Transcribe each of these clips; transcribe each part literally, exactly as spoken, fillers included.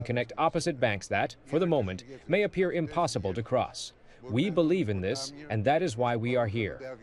connect opposite banks that, for the moment, may appear impossible to cross. We believe in this, and that is why we are here.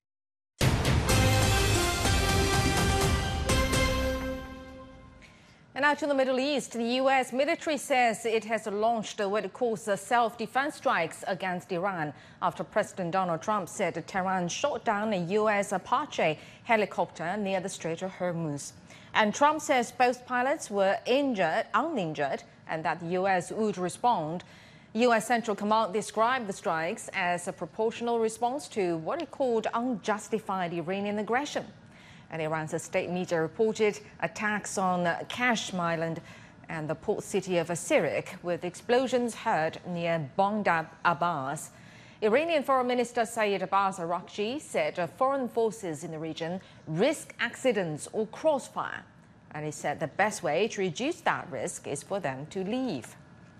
And now to the Middle East. The U S military says it has launched what it calls self-defense strikes against Iran after President Donald Trump said Tehran shot down a U S Apache helicopter near the Strait of Hormuz. And Trump says both pilots were injured, uninjured, and that the U S would respond. U S Central Command described the strikes as a proportional response to what it called unjustified Iranian aggression. And Iran's state media reported attacks on Qashm Island and the port city of Sirik, with explosions heard near Bandar Abbas. Iranian Foreign Minister Saeed Abbas Araghchi said foreign forces in the region risk accidents or crossfire. And he said the best way to reduce that risk is for them to leave.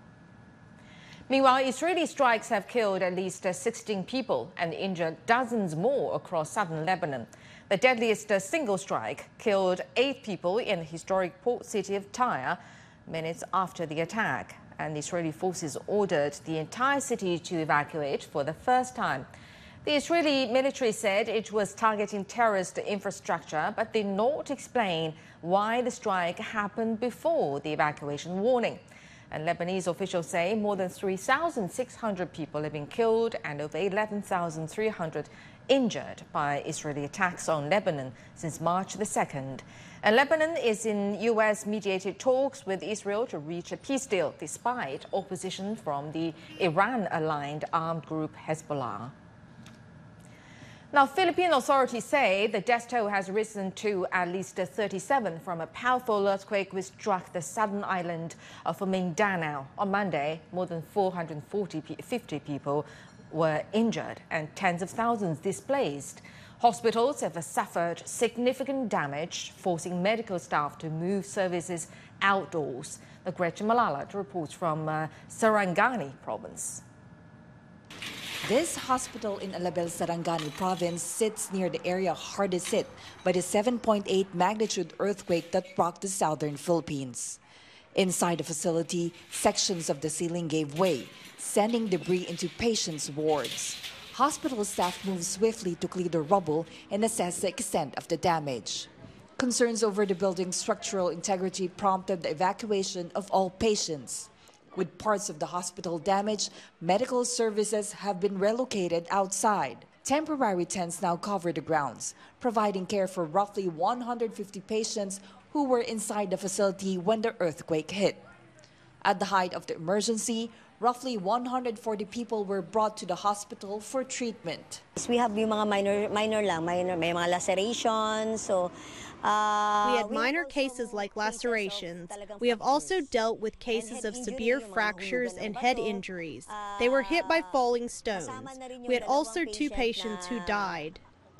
Meanwhile, Israeli strikes have killed at least sixteen people and injured dozens more across southern Lebanon. The deadliest single strike killed eight people in the historic port city of Tyre minutes after the attack. And Israeli forces ordered the entire city to evacuate for the first time. The Israeli military said it was targeting terrorist infrastructure, but did not explain why the strike happened before the evacuation warning. And Lebanese officials say more than three thousand six hundred people have been killed and over eleven thousand three hundred injured by Israeli attacks on Lebanon since March the second. And Lebanon is in U S-mediated talks with Israel to reach a peace deal despite opposition from the Iran-aligned armed group Hezbollah. Now, Philippine authorities say the death toll has risen to at least thirty-seven from a powerful earthquake which struck the southern island of Mindanao. On Monday, more than four hundred fifty people were injured and tens of thousands displaced. Hospitals have suffered significant damage, forcing medical staff to move services outdoors. Gretchen Malalat reports from uh, Sarangani province. This hospital in Alabel, Sarangani province sits near the area hardest hit by the seven point eight magnitude earthquake that rocked the southern Philippines. Inside the facility, sections of the ceiling gave way, sending debris into patients' wards. Hospital staff moved swiftly to clear the rubble and assess the extent of the damage. Concerns over the building's structural integrity prompted the evacuation of all patients. With parts of the hospital damaged, medical services have been relocated outside. Temporary tents now cover the grounds, providing care for roughly one hundred fifty patients who were inside the facility when the earthquake hit. At the height of the emergency, roughly one hundred forty people were brought to the hospital for treatment. We have yung mga minor, minor lang, minor, may mga lacerations, so Uh, we had minor cases like lacerations. We have also dealt with cases of severe fractures and head injuries. They were hit by falling stones. We had also two patients who died.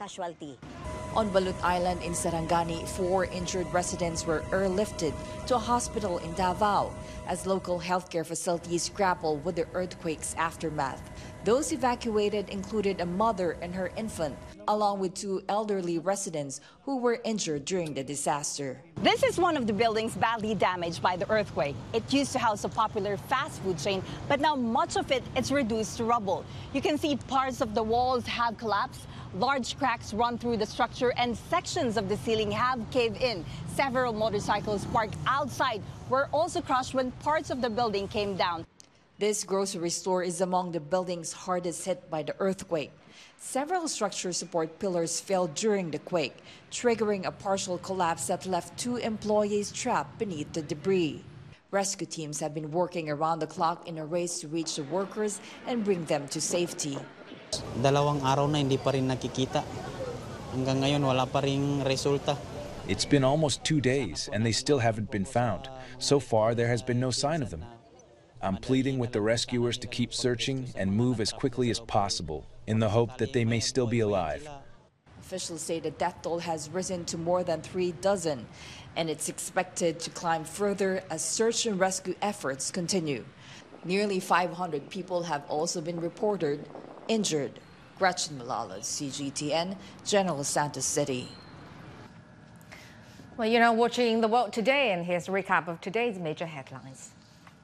On Balut Island in Sarangani, four injured residents were airlifted to a hospital in Davao as local healthcare facilities grapple with the earthquake's aftermath. Those evacuated included a mother and her infant, along with two elderly residents who were injured during the disaster. This is one of the buildings badly damaged by the earthquake. It used to house a popular fast food chain, but now much of it is reduced to rubble. You can see parts of the walls have collapsed, large cracks run through the structure, and sections of the ceiling have caved in. Several motorcycles parked outside were also crushed when parts of the building came down. This grocery store is among the buildings hardest hit by the earthquake. Several structure support pillars fell during the quake, triggering a partial collapse that left two employees trapped beneath the debris. Rescue teams have been working around the clock in a race to reach the workers and bring them to safety. Dalawang araw na hindi pa rin nakikita. Hanggang ngayon wala pa ring resulta. It's been almost two days and they still haven't been found. So far there has been no sign of them. I'm pleading with the rescuers to keep searching and move as quickly as possible in the hope that they may still be alive. Officials say the death toll has risen to more than three dozen, and it's expected to climb further as search and rescue efforts continue. Nearly five hundred people have also been reported injured. Gretchen Malala, C G T N, General Santos City. Well, you're now watching The World Today, and here's a recap of today's major headlines.